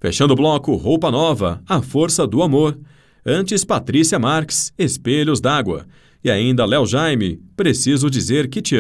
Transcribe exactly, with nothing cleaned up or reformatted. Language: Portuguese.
Fechando o bloco, Roupa Nova, A Força do Amor. Antes, Patrícia Marques, Espelhos d'Água. E ainda Léo Jaime, Preciso Dizer Que Te Amo.